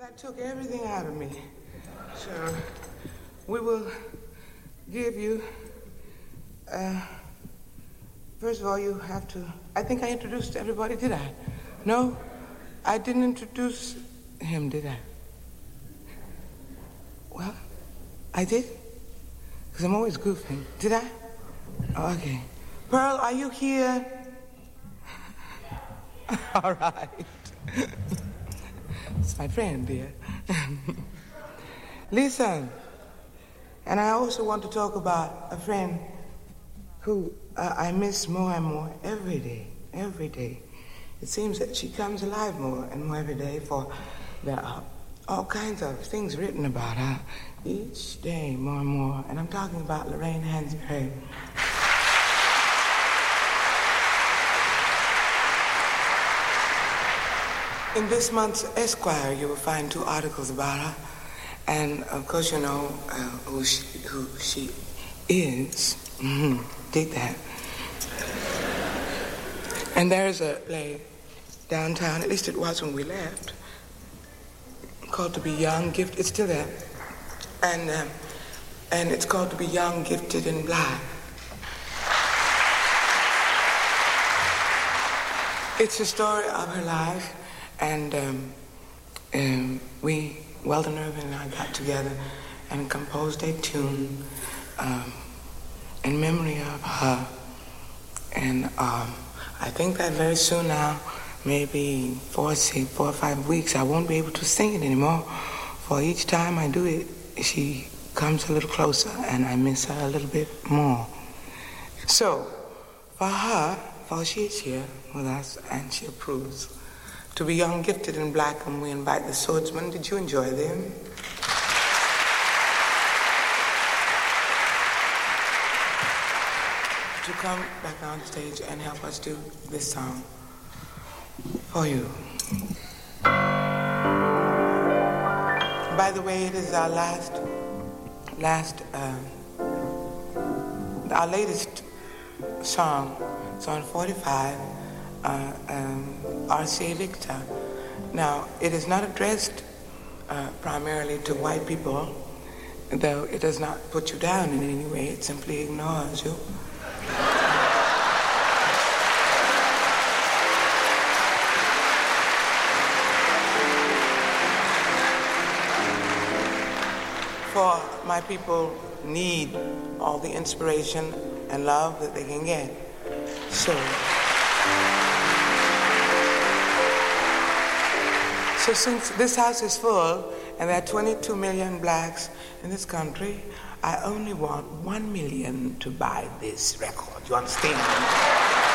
That took everything out of me. So we will give you, first of all, you have to, I think I introduced everybody, did I? No, I didn't introduce him, did I? Well, I did, because I'm always goofing. Did I? Oh, okay. Pearl, are you here? All right. It's my friend, dear. Listen, and I also want to talk about a friend who I miss more and more every day, every day. It seems that she comes alive more and more every day, for there are all kinds of things written about her each day more and more. And I'm talking about Lorraine Hansberry. In this month's Esquire, you will find 2 articles about her. And, of course, you know who she is. Mm-hmm. Dig that. And there's a play downtown, at least it was when we left, called To Be Young, Gifted. It's still there. And it's called To Be Young, Gifted, and Black. It's the story of her life. And we, Weldon Irvin and I, got together and composed a tune in memory of her. And I think that very soon now, maybe 4 or 5 weeks, I won't be able to sing it anymore. For each time I do it, she comes a little closer and I miss her a little bit more. So, for her, for she is here with us and she approves, To Be Young, Gifted, and Black, and we invite the Swordsmen. Did you enjoy them? To come back on stage and help us do this song for you. By the way, it is our our latest song. It's on 45. R.C. Victor. Now, it is not addressed primarily to white people, though it does not put you down in any way. It simply ignores you. For my people need all the inspiration and love that they can get. So since this house is full and there are 22 million blacks in this country, I only want 1 million to buy this record. You understand?